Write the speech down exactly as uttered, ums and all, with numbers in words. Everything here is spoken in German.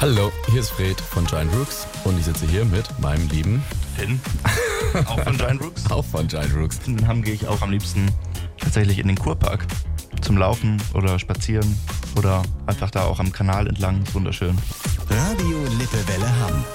Hallo, hier ist Fred von Giant Rooks und ich sitze hier mit meinem lieben Finn, auch von Giant Rooks. Auch von Giant Rooks. Dann haben gehe ich auch am liebsten tatsächlich in den Kurpark zum Laufen oder Spazieren oder einfach da auch am Kanal entlang. Ist wunderschön. Radio Lippewelle Hamm.